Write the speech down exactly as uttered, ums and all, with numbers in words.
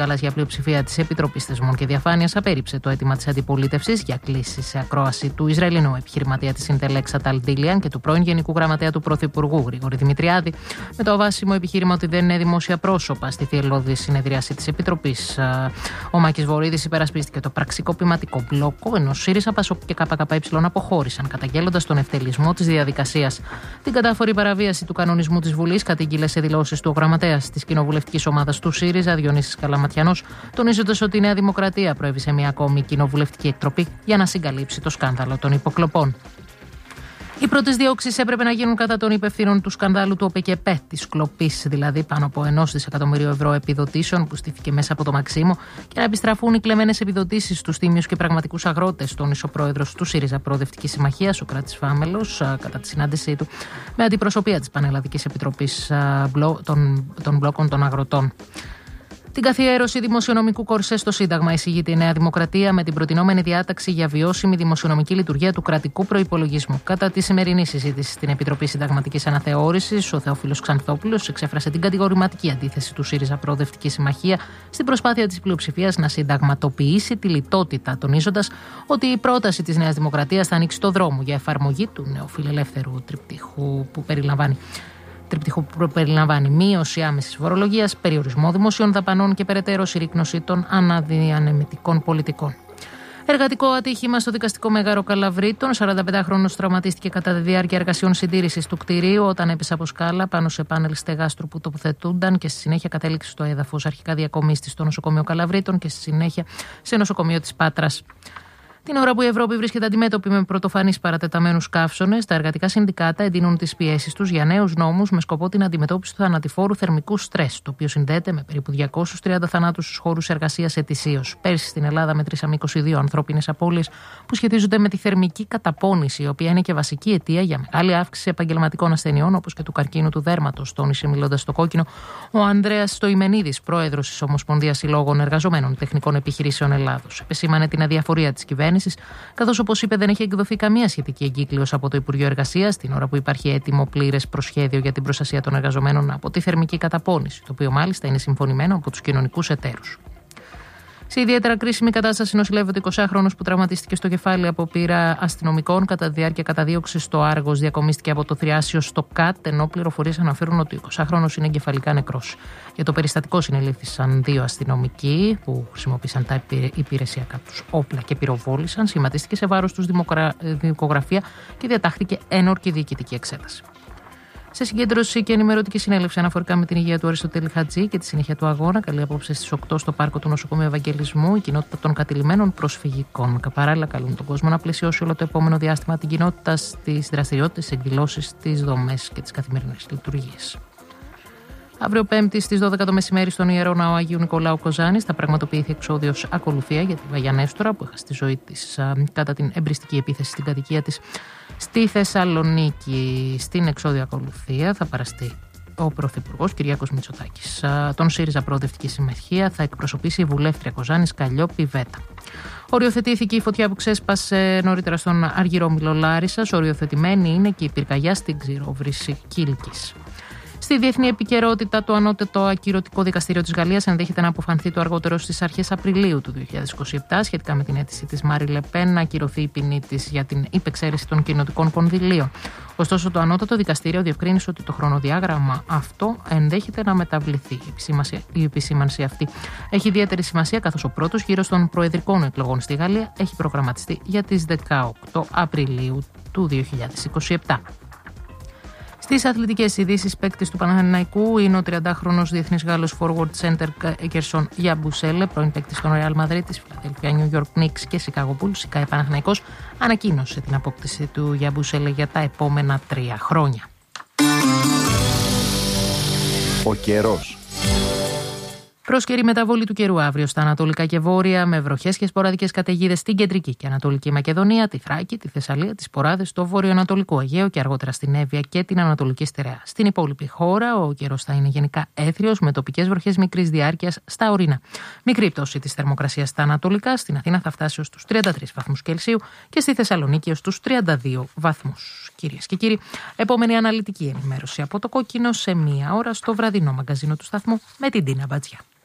γαλάζια πλειοψηφία της Επιτροπής Θεσμών και Διαφάνειας απέρριψε το αίτημα της αντιπολίτευσης για κλήση σε ακρόαση του Ισραηλινού επιχειρηματία της Συντελέξα Ταλντίλιαν και του πρώην Γενικού Γραμματέα του Πρωθυπουργού Γρηγόρη Δημητριάδη, με το αβάσιμο επιχείρημα ότι δεν είναι δημόσια πρόσωπα στη θυελλώδη συνεδρίαση της Επιτροπής. Ο Μάκης Βορίδης υπερασπίστηκε το πραξικοπηματικό μπλόκο, ενώ ΣΥΡΙΖΑ, ΠΑΣΟΚ και ΚΚΕ αποχώρησαν, καταγγέλλοντας τον ευτελισμό της διαδικασίας. Την κατάφορη παραβίαση του κανονισμού της Βουλής κατήγγειλε σε δηλώσεις του ο γραμματέας της κοινοβουλευτικής ομάδας του ΣΥΡΙΖΑ, Διονύσης Καλαματιανός, τονίζοντας ότι η Νέα Δημοκρατία προέβησε μια ακόμη κοινοβουλευτική εκτροπή για να συγκαλύψει το σκάνδαλο των υποκλοπών. Οι πρώτες διώξεις έπρεπε να γίνουν κατά των υπευθύνων του σκανδάλου του ΟΠΕΚΕΠΕ, της κλοπής δηλαδή πάνω από ενός δισεκατομμυρίου ευρώ επιδοτήσεων που στήθηκε μέσα από το Μαξίμο, και να επιστραφούν οι κλεμμένες επιδοτήσεις στους τίμιους και πραγματικούς αγρότες, τόνισε ο πρόεδρος του ΣΥΡΙΖΑ Προοδευτικής Συμμαχίας, ο Κράτης Φάμελος, κατά τη συνάντησή του με αντιπροσωπεία της Πανελλαδικής Επιτροπής των Μπλόκων των Αγροτών. Την καθιέρωση δημοσιονομικού κορσέ στο Σύνταγμα εισηγείται η Νέα Δημοκρατία με την προτινόμενη διάταξη για βιώσιμη δημοσιονομική λειτουργία του κρατικού προϋπολογισμού. Κατά τη σημερινή συζήτηση στην Επιτροπή Συνταγματικής Αναθεώρησης, ο Θεόφιλος Ξανθόπουλος εξέφρασε την κατηγορηματική αντίθεση του ΣΥΡΙΖΑ Προοδευτική Συμμαχία στην προσπάθεια της πλειοψηφίας να συνταγματοποιήσει τη λιτότητα, τονίζοντας ότι η πρόταση της Νέας Δημοκρατίας θα ανοίξει το δρόμο για εφαρμογή του νεοφιλελεύθερου τριπτυχού που περιλαμβάνει. Τριπτυχού που περιλαμβάνει μείωση άμεσης φορολογίας, περιορισμό δημοσίων δαπανών και περαιτέρω συρρίκνωση των αναδιανεμητικών πολιτικών. Εργατικό ατύχημα στο δικαστικό μέγαρο Καλαβρίτων. σαρανταπεντάχρονος τραυματίστηκε κατά τη διάρκεια εργασιών συντήρησης του κτηρίου όταν έπεσε από σκάλα πάνω σε πάνελ στεγάστρου που τοποθετούνταν και στη συνέχεια κατέληξε στο έδαφος. Αρχικά διακομίστη στο νοσοκομείο Καλαβρίτων και στη συνέχεια σε νοσοκομείο της Πάτρας. Την ώρα που η Ευρώπη βρίσκεται αντιμέτωπη με πρωτοφανείς παρατεταμένους καύσωνες, τα εργατικά συνδικάτα εντείνουν τις πιέσεις τους για νέους νόμους με σκοπό την αντιμετώπιση του θανατηφόρου θερμικού στρες, το οποίο συνδέεται με περίπου διακόσιους τριάντα θανάτους στους χώρους εργασίας ετησίως. Πέρσι στην Ελλάδα μετρήσαμε είκοσι δύο ανθρώπινες απώλειες που σχετίζονται με τη θερμική καταπώνηση, η οποία είναι και βασική αιτία για μεγάλη αύξηση επαγγελματικών ασθενειών όπως και του καρκίνου του δέρματος, τόνισε μιλώντας στο Κόκκινο ο Ανδρέας Στοημενίδης, πρόεδρος της Ομοσπονδίας Συλλόγων Εργαζομένων Τεχνικών Επιχειρήσεων Ελλάδος. Επεσήμανε την αδιαφορία της κυβέρνησης, καθώς, όπως είπε, δεν έχει εκδοθεί καμία σχετική εγκύκλειος από το Υπουργείο Εργασίας, την ώρα που υπάρχει έτοιμο πλήρες προσχέδιο για την προστασία των εργαζομένων από τη θερμική καταπώνηση, το οποίο μάλιστα είναι συμφωνημένο από τους κοινωνικούς εταίρους. Σε ιδιαίτερα κρίσιμη κατάσταση νοσηλεύεται ο εικοσάχρονος που τραυματίστηκε στο κεφάλι από πείρα αστυνομικών κατά τη διάρκεια καταδίωξης στο Άργος. Διακομίστηκε από το Θριάσιο στο ΚΑΤ, ενώ πληροφορίες αναφέρουν ότι ο εικοσάχρονος είναι εγκεφαλικά νεκρός. Για το περιστατικό συνελήφθησαν δύο αστυνομικοί που χρησιμοποίησαν τα υπηρεσιακά τους όπλα και πυροβόλησαν. Σχηματίστηκε σε βάρος τους δικογραφία και διατάχθηκε ένορκη διοικητική εξέταση. Σε συγκέντρωση και ενημερωτική συνέλευση αναφορικά με την υγεία του Αριστοτέλη Χατζή και τη συνέχεια του αγώνα, καλή απόψε στις οκτώ στο πάρκο του Νοσοκομείου Ευαγγελισμού, η κοινότητα των κατηλημμένων προσφυγικών. Παράλληλα, καλούν τον κόσμο να πλαισιώσει όλο το επόμενο διάστημα την κοινότητα στις δραστηριότητες, στις εκδηλώσεις, στις δομές και τις καθημερινές λειτουργίες. Αύριο Πέμπτη στις δώδεκα το μεσημέρι στον Ιερό Ναό Αγίου Νικολάου Κοζάνης θα πραγματοποιηθεί εξόδιος ακολουθία για τη Βαγιανέστορα που έχασε τη ζωή της κατά την εμπριστική επίθεση στην κατοικία της στη Θεσσαλονίκη. Στην εξόδιο ακολουθία θα παραστεί ο Πρωθυπουργός Κυριάκος Μητσοτάκης. Τον ΣΥΡΙΖΑ Προοδευτική Συμμαχία θα εκπροσωπήσει η βουλεύτρια Κοζάνης Καλλιόπη Βέτα. Οριοθετήθηκε η φωτιά που ξέσπασε νωρίτερα στον Αργυρόμυλο Λάρισσας. Οριοθετημένη είναι και η πυρκαγιά στην Ξηρόβρυση Κίλκης. Στη διεθνή επικαιρότητα, το ανώτατο ακυρωτικό δικαστήριο της Γαλλίας ενδέχεται να αποφανθεί το αργότερο στις αρχές Απριλίου του δύο χιλιάδες είκοσι επτά σχετικά με την αίτηση της Μάρι Λεπέν να ακυρωθεί η ποινή της για την υπεξαίρεση των κοινοτικών κονδυλίων. Ωστόσο, το ανώτατο δικαστήριο διευκρίνησε ότι το χρονοδιάγραμμα αυτό ενδέχεται να μεταβληθεί. Η επισήμανση αυτή έχει ιδιαίτερη σημασία, καθώς ο πρώτος γύρος των προεδρικών εκλογών στη Γαλλία έχει προγραμματιστεί για τις δεκαοκτώ Απριλίου του δύο χιλιάδες είκοσι επτά. Στις αθλητικές ειδήσεις, παίκτης του Παναθηναϊκού είναι ο τριαντάχρονος διεθνής Γάλλος forward center Γκέρσον Γιαμπουσέλε, πρώην παίκτης των Real Madrid, της Φιλαδέλφια, New York Knicks και Chicago Bulls. Η ΚΑΕ Παναθηναϊκός ανακοίνωσε την απόκτηση του Γιαμπουσέλε για τα επόμενα τρία χρόνια. Ο καιρός. Πρόσκαιρη μεταβολή του καιρού αύριο στα ανατολικά και βόρεια, με βροχές και σποραδικές καταιγίδες στην κεντρική και ανατολική Μακεδονία, τη Θράκη, τη Θεσσαλία, τις Ποράδες, στο βορειοανατολικό Αιγαίο και αργότερα στην Εύβοια και την Ανατολική Στερεά. Στην υπόλοιπη χώρα, ο καιρός θα είναι γενικά έθριος, με τοπικές βροχές μικρής διάρκειας στα ορεινά. Μικρή πτώση της θερμοκρασίας στα ανατολικά, στην Αθήνα θα φτάσει ως τους τριάντα τρεις βαθμούς Κελσίου και στη Θεσσαλονίκη ως τους τριάντα δύο βαθμούς. Κυρίες και κύριοι, επόμενη αναλυτική ενημέρωση από το Κόκκινο σε μία ώρα στο βραδινό μαγκαζίνο του σταθμού με την Τίνα Μπατζιά.